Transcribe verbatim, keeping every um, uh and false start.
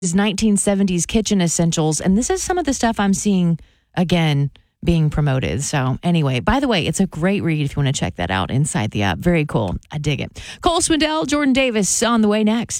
nineteen seventies kitchen essentials. And this is some of the stuff I'm seeing again being promoted. So anyway, by the way, it's a great read if you want to check that out inside the app. Very cool. I dig it. Cole Swindell, Jordan Davis on the way next.